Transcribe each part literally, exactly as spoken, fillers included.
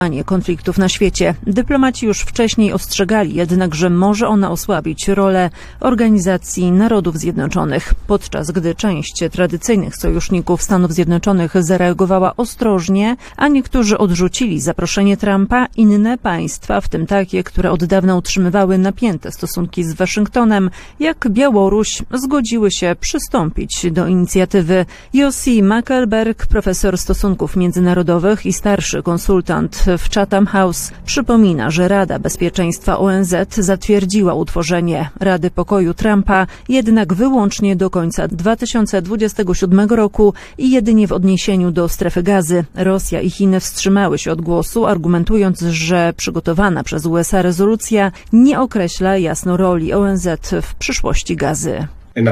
konfliktów na świecie. Dyplomaci już wcześniej ostrzegali jednak, że może ona osłabić rolę Organizacji Narodów Zjednoczonych. Podczas gdy część tradycyjnych sojuszników Stanów Zjednoczonych zareagowała ostrożnie, a niektórzy odrzucili zaproszenie Trumpa, inne państwa, w tym takie, które od dawna utrzymywały napięte stosunki z Waszyngtonem, jak Białoruś, zgodziły się przystąpić do inicjatywy. Yossi Mackelberg, profesor stosunków międzynarodowych i starszy konsultant w Chatham House, przypomina, że Rada Bezpieczeństwa O N Z zatwierdziła utworzenie Rady Pokoju Trumpa, jednak wyłącznie do końca dwa tysiące dwudziestego siódmego roku i jedynie w odniesieniu do strefy Gazy. Rosja i Chiny wstrzymały się od głosu, argumentując, że przygotowana przez U S A rezolucja nie określa jasno roli O N Z w przyszłości Gazy.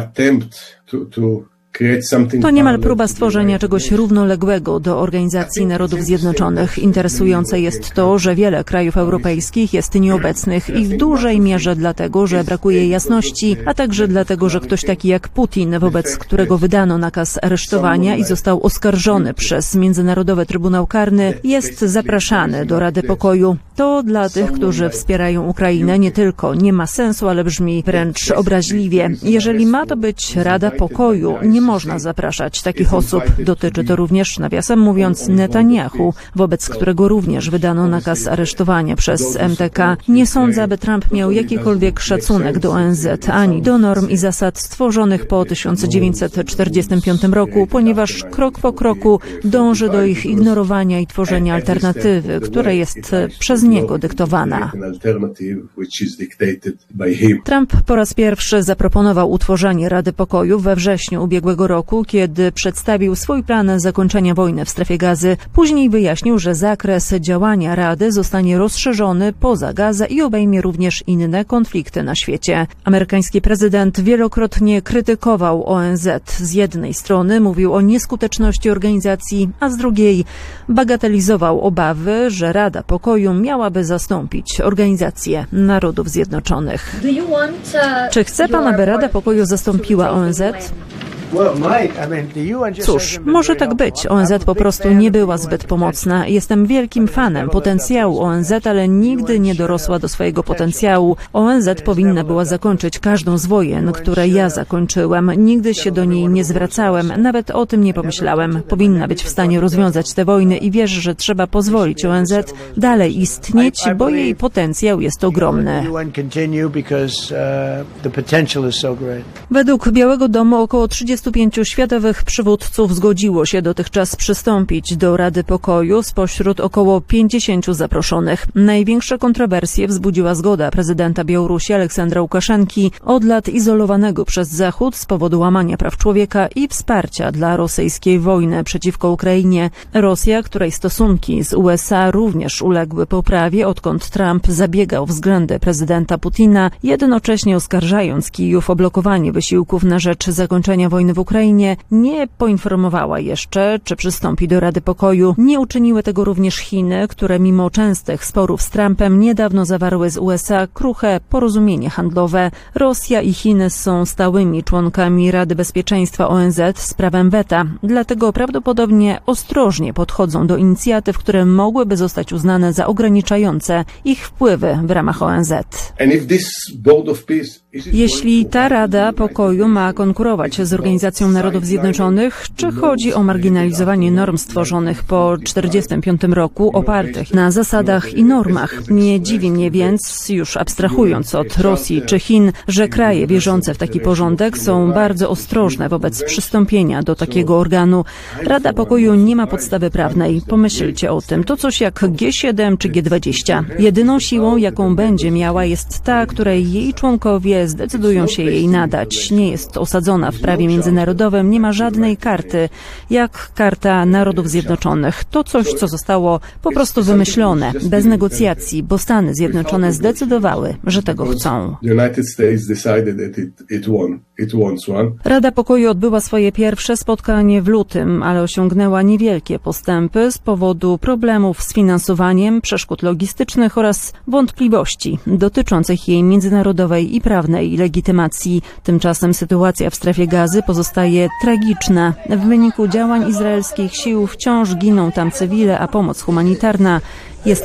To niemal próba stworzenia czegoś równoległego do Organizacji Narodów Zjednoczonych. Interesujące jest to, że wiele krajów europejskich jest nieobecnych i w dużej mierze dlatego, że brakuje jasności, a także dlatego, że ktoś taki jak Putin, wobec którego wydano nakaz aresztowania i został oskarżony przez Międzynarodowy Trybunał Karny, jest zapraszany do Rady Pokoju. To dla tych, którzy wspierają Ukrainę, nie tylko nie ma sensu, ale brzmi wręcz obraźliwie. Jeżeli ma to być Rada Pokoju, nie można zapraszać takich osób. Dotyczy to również, nawiasem mówiąc, Netanyahu, wobec którego również wydano nakaz aresztowania przez M T K. Nie sądzę, aby Trump miał jakikolwiek szacunek do O N Z, ani do norm i zasad stworzonych po tysiąc dziewięćset czterdziestym piątym roku, ponieważ krok po kroku dąży do ich ignorowania i tworzenia alternatywy, która jest przez niego dyktowana. Trump po raz pierwszy zaproponował utworzenie Rady Pokoju we wrześniu ubiegłego roku, kiedy przedstawił swój plan zakończenia wojny w strefie Gazy. Później wyjaśnił, że zakres działania Rady zostanie rozszerzony poza Gazę i obejmie również inne konflikty na świecie. Amerykański prezydent wielokrotnie krytykował O N Z. Z jednej strony mówił o nieskuteczności organizacji, a z drugiej bagatelizował obawy, że Rada Pokoju miałaby zastąpić Organizację Narodów Zjednoczonych. Czy chce pan, aby Rada Pokoju zastąpiła O N Z? Cóż, może tak być. O N Z po prostu nie była zbyt pomocna. Jestem wielkim fanem potencjału O N Z, ale nigdy nie dorosła do swojego potencjału. O N Z powinna była zakończyć każdą z wojen, które ja zakończyłem. Nigdy się do niej nie zwracałem, nawet o tym nie pomyślałem. Powinna być w stanie rozwiązać te wojny i wierzę, że trzeba pozwolić O N Z dalej istnieć, bo jej potencjał jest ogromny. Według Białego Domu około trzydziestu pięciu światowych przywódców zgodziło się dotychczas przystąpić do Rady Pokoju spośród około pięćdziesięciu zaproszonych. Największe kontrowersje wzbudziła zgoda prezydenta Białorusi Aleksandra Łukaszenki, od lat izolowanego przez Zachód z powodu łamania praw człowieka i wsparcia dla rosyjskiej wojny przeciwko Ukrainie. Rosja, której stosunki z U S A również uległy poprawie, odkąd Trump zabiegał względy prezydenta Putina, jednocześnie oskarżając Kijów o blokowanie wysiłków na rzecz zakończenia wojny w Ukrainie, nie poinformowała jeszcze, czy przystąpi do Rady Pokoju. Nie uczyniły tego również Chiny, które mimo częstych sporów z Trumpem niedawno zawarły z U S A kruche porozumienie handlowe. Rosja i Chiny są stałymi członkami Rady Bezpieczeństwa O N Z z prawem weta, dlatego prawdopodobnie ostrożnie podchodzą do inicjatyw, które mogłyby zostać uznane za ograniczające ich wpływy w ramach O N Z. Jeśli ta Rada Pokoju ma konkurować z Organizacją Narodów Zjednoczonych, czy chodzi o marginalizowanie norm stworzonych po tysiąc dziewięćset czterdziestym piątym roku, opartych na zasadach i normach? Nie dziwi mnie więc, już abstrahując od Rosji czy Chin, że kraje wierzące w taki porządek są bardzo ostrożne wobec przystąpienia do takiego organu. Rada Pokoju nie ma podstawy prawnej. Pomyślcie o tym. To coś jak G siedem czy G dwadzieścia. Jedyną siłą, jaką będzie miała, jest ta, której jej członkowie zdecydują się jej nadać. Nie jest osadzona w prawie międzynarodowym, nie ma żadnej karty, jak Karta Narodów Zjednoczonych. To coś, co zostało po prostu wymyślone, bez negocjacji, bo Stany Zjednoczone zdecydowały, że tego chcą. Rada Pokoju odbyła swoje pierwsze spotkanie w lutym, ale osiągnęła niewielkie postępy z powodu problemów z finansowaniem, przeszkód logistycznych oraz wątpliwości dotyczących jej międzynarodowej i prawnej legitymacji. Tymczasem sytuacja w strefie Gazy pozostaje tragiczna. W wyniku działań izraelskich sił wciąż giną tam cywile, a pomoc humanitarna